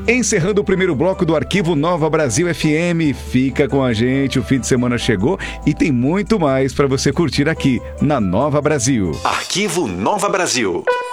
Encerrando o primeiro bloco do Arquivo Nova Brasil FM. Fica com a gente, o fim de semana chegou e tem muito mais para você curtir aqui na Nova Brasil. Arquivo Nova Brasil.